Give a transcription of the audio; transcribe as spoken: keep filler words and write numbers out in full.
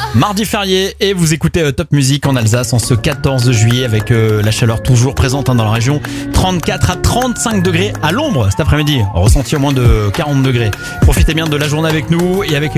Mardi férié et vous écoutez euh, Top Music en Alsace en ce quatorze juillet avec euh, la chaleur toujours présente hein, dans la région. trente-quatre à trente-cinq degrés à l'ombre cet après-midi. Ressenti au moins de quarante degrés. Profitez bien de la journée avec nous et avec